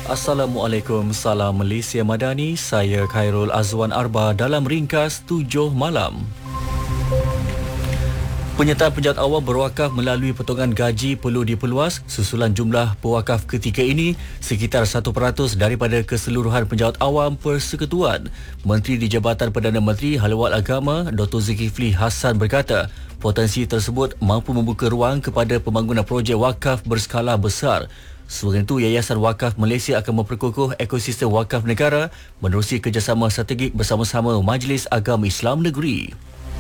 Assalamualaikum, salam Malaysia Madani. Saya Khairul Azwan Arba dalam ringkas 7 malam. Penyertaan penjawat awam berwakaf melalui potongan gaji perlu diperluas. Susulan jumlah pewakaf ketika ini sekitar 1% daripada keseluruhan penjawat awam persekutuan. Menteri di Jabatan Perdana Menteri Hal-Ehwal Agama Dr. Zulkifli Hassan berkata, potensi tersebut mampu membuka ruang kepada pembangunan projek wakaf berskala besar. Selain itu, Yayasan Wakaf Malaysia akan memperkukuh ekosistem wakaf negara menerusi kerjasama strategik bersama-sama Majlis Agama Islam Negeri.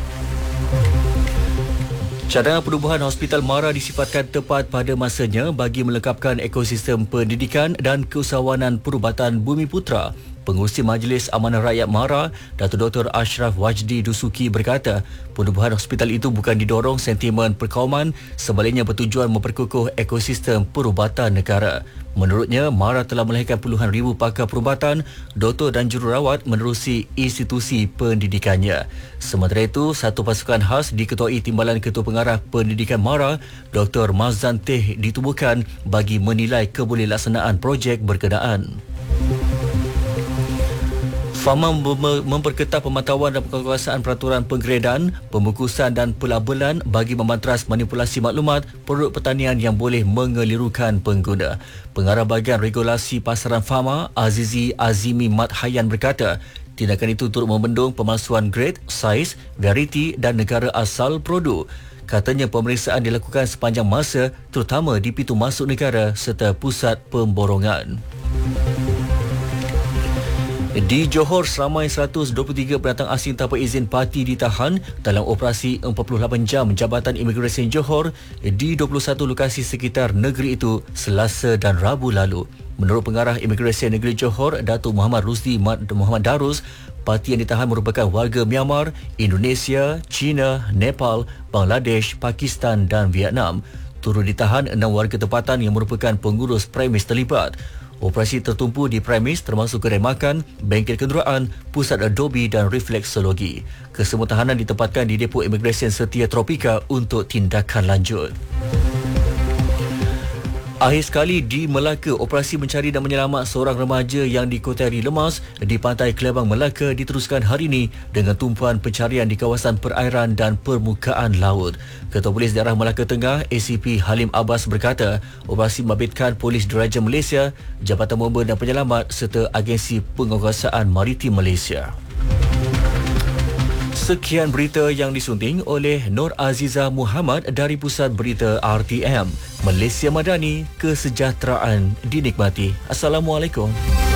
Cadangan penubuhan Hospital Mara disifatkan tepat pada masanya bagi melengkapkan ekosistem pendidikan dan keusahawanan perubatan Bumiputera. Pengurusi Majlis Amanah Rakyat Mara, Datuk Dr. Ashraf Wajdi Dusuki berkata, penubuhan hospital itu bukan didorong sentimen perkauman, sebaliknya bertujuan memperkukuh ekosistem perubatan negara. Menurutnya, Mara telah melahirkan puluhan ribu pakar perubatan, doktor dan jururawat menerusi institusi pendidikannya. Sementara itu, satu pasukan khas diketuai Timbalan Ketua Pengarah Pendidikan Mara, Dr. Mazan Teh ditubuhkan bagi menilai kebolehlaksanaan projek berkenaan. Fama memperketat pemantauan dan penguasaan peraturan penggredan, pembungkusan dan pelabelan bagi memantras manipulasi maklumat produk pertanian yang boleh mengelirukan pengguna. Pengarah Bahagian Regulasi Pasaran Fama, Azizi Azimi Mat Hayan berkata, tindakan itu turut membendung pemalsuan grade, saiz, variety dan negara asal produk. Katanya pemeriksaan dilakukan sepanjang masa, terutama di pintu masuk negara serta pusat pemborongan. Di Johor, seramai 123 pendatang asing tanpa izin parti ditahan dalam operasi 48 jam Jabatan Imigresen Johor di 21 lokasi sekitar negeri itu Selasa dan Rabu lalu. Menurut Pengarah Imigresen Negeri Johor, Datuk Muhammad Rusdi Muhammad Darus, parti yang ditahan merupakan warga Myanmar, Indonesia, China, Nepal, Bangladesh, Pakistan dan Vietnam. Turut ditahan 6 warga tempatan yang merupakan pengurus premis terlibat. Operasi tertumpu di premis termasuk kedai makan, bengkel kenderaan, pusat adobe dan refleksologi. Kesemua tahanan ditempatkan di Depo Imigresen Setia Tropika untuk tindakan lanjut. Akhir sekali di Melaka, operasi mencari dan menyelamat seorang remaja yang dikotori lemas di pantai Kelabang Melaka diteruskan hari ini dengan tumpuan pencarian di kawasan perairan dan permukaan laut. Ketua Polis Daerah Melaka Tengah, ACP Halim Abbas berkata, operasi membabitkan Polis Diraja Malaysia, Jabatan Bomba dan Penyelamat serta Agensi Penguasaan Maritim Malaysia. Sekian berita yang disunting oleh Nur Aziza Muhammad dari Pusat Berita RTM. Malaysia Madani, kesejahteraan dinikmati. Assalamualaikum.